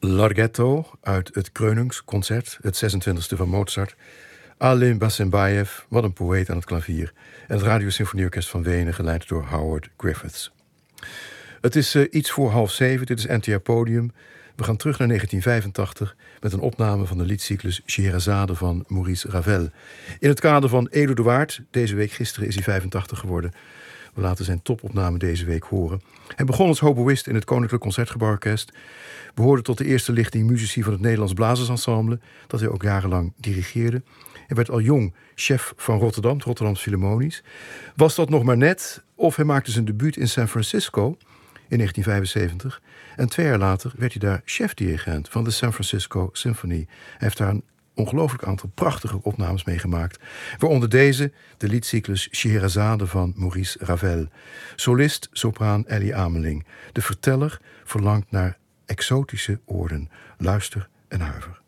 Larghetto uit het Kreunungsconcert, het 26e van Mozart. Alim Bassembayev, wat een poëet aan het klavier. En het Radiosymfonieorkest van Wenen, geleid door Howard Griffiths. Het is iets voor 6:30, dit is NTR Podium. We gaan terug naar 1985 met een opname van de liedcyclus Scheherazade van Maurice Ravel. In het kader van Edo de Waard, gisteren is hij 85 geworden. We laten zijn topopname deze week horen. Hij begon als hoboïst in het Koninklijk Concertgebouworkest. Behoorde tot de eerste lichting musici van het Nederlands Blazersensemble, dat hij ook jarenlang dirigeerde. Hij werd al jong chef van Rotterdam, het Rotterdams Philharmonisch. Was dat nog maar net, of hij maakte zijn debuut in San Francisco in 1975. En 2 jaar later werd hij daar chefdirigent van de San Francisco Symphony. Hij heeft daar een ongelooflijk aantal prachtige opnames meegemaakt. Waaronder deze, de liedcyclus Scheherazade van Maurice Ravel. Solist, sopraan Ellie Ameling. De verteller verlangt naar exotische oorden. Luister en huiver.